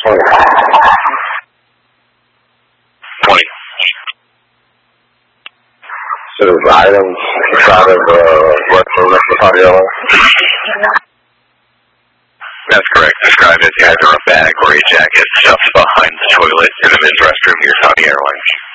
20. So the items inside of Western Yellow? That's correct. Described as either a bag or a jacket stuffed behind the toilet in the men's restroom here, Saudi Airlines.